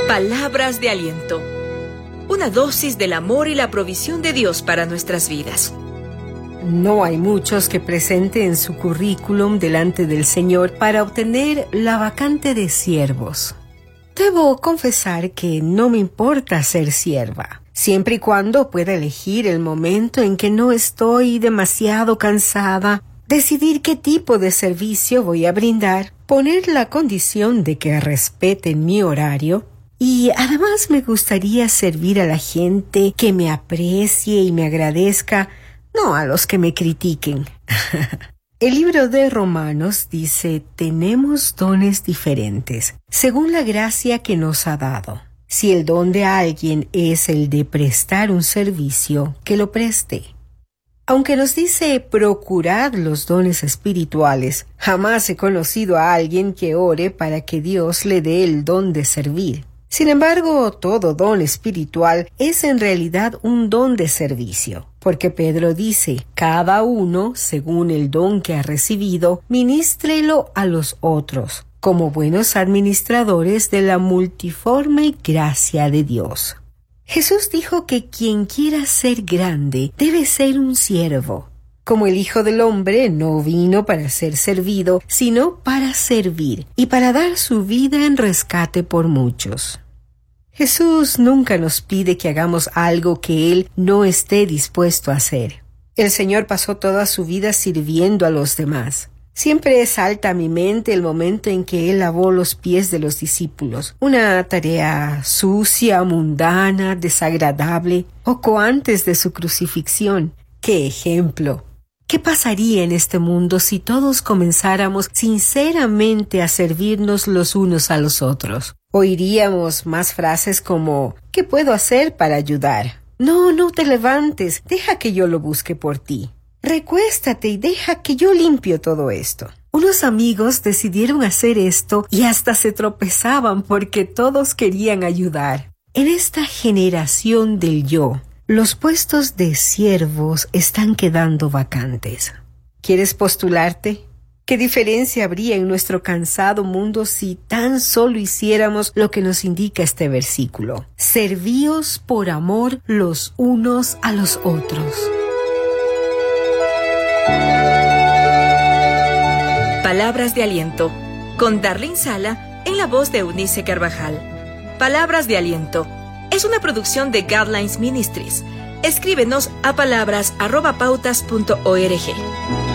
Palabras de aliento. Una dosis del amor y la provisión de Dios para nuestras vidas. No hay muchos que presenten su currículum delante del Señor para obtener la vacante de siervos. Debo confesar que no me importa ser sierva, siempre y cuando pueda elegir el momento en que no estoy demasiado cansada, decidir qué tipo de servicio voy a brindar, poner la condición de que respeten mi horario. Y además me gustaría servir a la gente que me aprecie y me agradezca, no a los que me critiquen. El libro de Romanos dice: tenemos dones diferentes, según la gracia que nos ha dado. Si el don de alguien es el de prestar un servicio, que lo preste. Aunque nos dice procurad los dones espirituales, jamás he conocido a alguien que ore para que Dios le dé el don de servir. Sin embargo, todo don espiritual es en realidad un don de servicio, porque Pedro dice: cada uno, según el don que ha recibido, ministrelo a los otros, como buenos administradores de la multiforme gracia de Dios. Jesús dijo que quien quiera ser grande debe ser un siervo. Como el Hijo del Hombre no vino para ser servido, sino para servir y para dar su vida en rescate por muchos. Jesús nunca nos pide que hagamos algo que Él no esté dispuesto a hacer. El Señor pasó toda su vida sirviendo a los demás. Siempre salta a mi mente el momento en que Él lavó los pies de los discípulos, una tarea sucia, mundana, desagradable, poco antes de su crucifixión. ¡Qué ejemplo! ¿Qué pasaría en este mundo si todos comenzáramos sinceramente a servirnos los unos a los otros? Oiríamos más frases como: ¿qué puedo hacer para ayudar? No te levantes, deja que yo lo busque por ti. Recuéstate y deja que yo limpio todo esto. Unos amigos decidieron hacer esto y hasta se tropezaban porque todos querían ayudar. En esta generación del yo, los puestos de siervos están quedando vacantes. ¿Quieres postularte? ¿Qué diferencia habría en nuestro cansado mundo si tan solo hiciéramos lo que nos indica este versículo? Servíos por amor los unos a los otros. Palabras de aliento, con Darlene Sala en la voz de Eunice Carvajal. Palabras de aliento es una producción de Guidelines Ministries. Escríbenos a palabras@pautas.org.